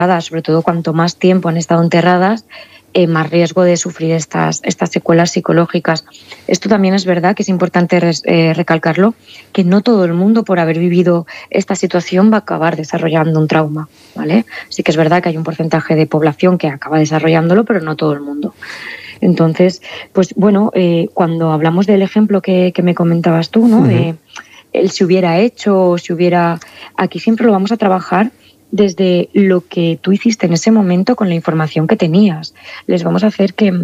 sobre todo cuanto más tiempo han estado enterradas, más riesgo de sufrir estas secuelas psicológicas. Esto también es verdad que es importante recalcarlo, que no todo el mundo por haber vivido esta situación va a acabar desarrollando un trauma, ¿vale? Sí que es verdad que hay un porcentaje de población que acaba desarrollándolo, pero no todo el mundo. Entonces, pues bueno, cuando hablamos del ejemplo que me comentabas tú, ¿no? De el si hubiera hecho o si hubiera... Aquí siempre lo vamos a trabajar desde lo que tú hiciste en ese momento con la información que tenías. Les vamos a hacer que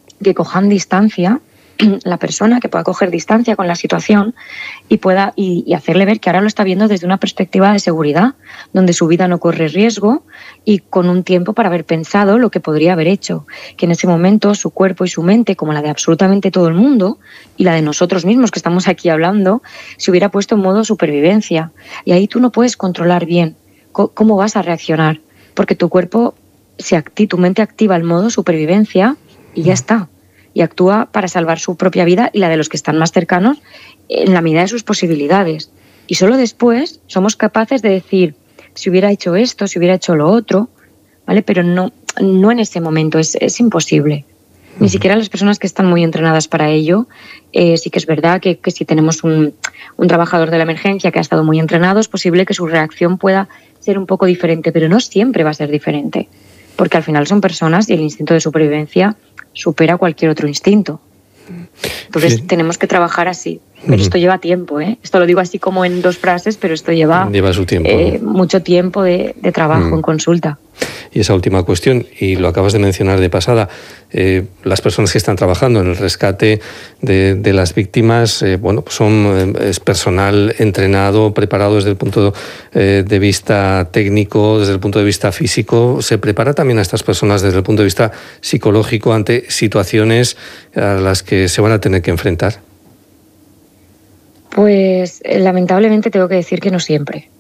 cojan distancia, la persona que pueda coger distancia con la situación y pueda y hacerle ver que ahora lo está viendo desde una perspectiva de seguridad, donde su vida no corre riesgo y con un tiempo para haber pensado lo que podría haber hecho. Que en ese momento su cuerpo y su mente, como la de absolutamente todo el mundo y la de nosotros mismos que estamos aquí hablando, se hubiera puesto en modo supervivencia. Y ahí tú no puedes controlar bien cómo vas a reaccionar, porque tu cuerpo, tu mente activa el modo supervivencia y ya está. Y actúa para salvar su propia vida y la de los que están más cercanos en la medida de sus posibilidades. Y solo después somos capaces de decir, si hubiera hecho esto, si hubiera hecho lo otro, ¿vale? Pero no en ese momento, es imposible. Ni siquiera las personas que están muy entrenadas para ello. Sí que es verdad que si tenemos un trabajador de la emergencia que ha estado muy entrenado, es posible que su reacción pueda ser un poco diferente, pero no siempre va a ser diferente, porque al final son personas y el instinto de supervivencia supera cualquier otro instinto. Entonces tenemos que trabajar así. Pero esto lleva tiempo, ¿eh? Esto lo digo así como en 2 frases, pero esto lleva su tiempo, mucho tiempo de trabajo en consulta. Y esa última cuestión, y lo acabas de mencionar de pasada, las personas que están trabajando en el rescate de las víctimas, pues es personal entrenado, preparado desde el punto de vista técnico, desde el punto de vista físico. ¿Se prepara también a estas personas desde el punto de vista psicológico ante situaciones a las que se van a tener que enfrentar? Pues lamentablemente tengo que decir que no siempre.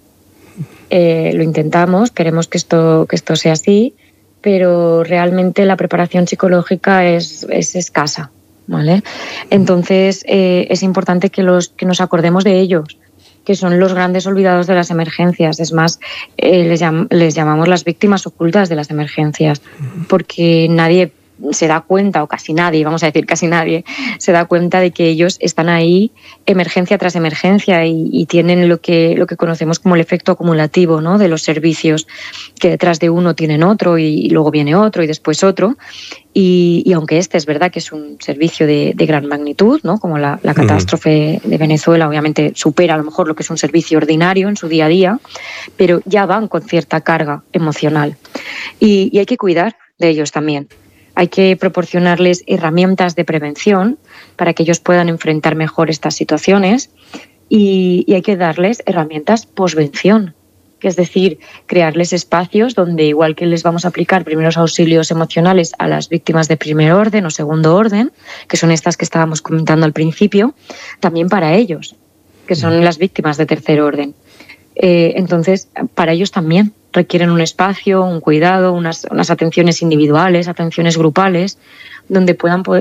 Lo intentamos, queremos que esto sea así, pero realmente la preparación psicológica es escasa, ¿vale? Entonces es importante que nos acordemos de ellos, que son los grandes olvidados de las emergencias. Es más, les llamamos las víctimas ocultas de las emergencias, porque nadie se da cuenta, o casi nadie, vamos a decir casi nadie, se da cuenta de que ellos están ahí emergencia tras emergencia y tienen lo que conocemos como el efecto acumulativo, ¿no? De los servicios, que detrás de uno tienen otro y luego viene otro y después otro. Y aunque es verdad que es un servicio de gran magnitud, ¿no? Como la catástrofe de Venezuela, obviamente supera a lo mejor lo que es un servicio ordinario en su día a día, pero ya van con cierta carga emocional. Y hay que cuidar de ellos también. Hay que proporcionarles herramientas de prevención para que ellos puedan enfrentar mejor estas situaciones y hay que darles herramientas posvención, que es decir, crearles espacios donde, igual que les vamos a aplicar primeros auxilios emocionales a las víctimas de primer orden o segundo orden, que son estas que estábamos comentando al principio, también para ellos, que son las víctimas de tercer orden. Entonces, para ellos también requieren un espacio, un cuidado, unas atenciones individuales, atenciones grupales, donde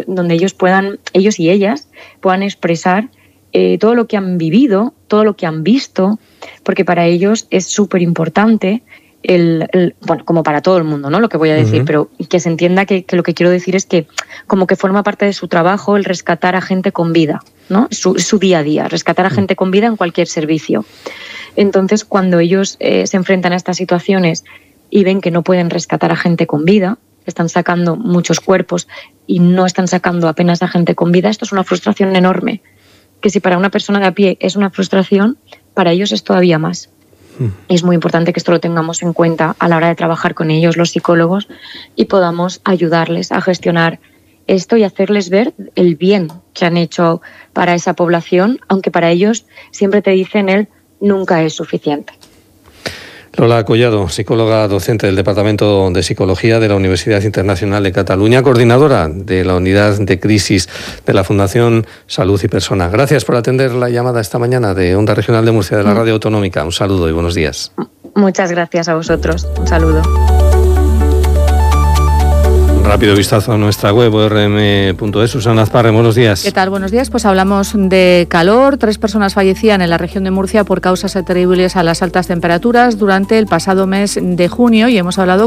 ellos y ellas puedan expresar todo lo que han vivido, todo lo que han visto, porque para ellos es súper importante, como para todo el mundo, ¿no? Lo que voy a decir, pero que se entienda que lo que quiero decir es que como que forma parte de su trabajo el rescatar a gente con vida, ¿no? Su día a día, rescatar a gente con vida en cualquier servicio. Entonces, cuando ellos se enfrentan a estas situaciones y ven que no pueden rescatar a gente con vida, están sacando muchos cuerpos y no están sacando apenas a gente con vida, esto es una frustración enorme, que si para una persona de a pie es una frustración, para ellos es todavía más. Y es muy importante que esto lo tengamos en cuenta a la hora de trabajar con ellos, los psicólogos, y podamos ayudarles a gestionar esto y hacerles ver el bien que han hecho para esa población, aunque para ellos siempre te dicen nunca es suficiente. Lola Collado, psicóloga docente del Departamento de Psicología de la Universidad Internacional de Cataluña, coordinadora de la Unidad de Crisis de la Fundación Salud y Persona. Gracias por atender la llamada esta mañana de Onda Regional de Murcia, de la Radio Autonómica. Un saludo y buenos días. Muchas gracias a vosotros. Un saludo. rápido vistazo a nuestra web, orm.es. Susana Azparre, buenos días. ¿Qué tal? Buenos días. Pues hablamos de calor. 3 personas fallecían en la región de Murcia por causas atribuibles a las altas temperaturas durante el pasado mes de junio y hemos hablado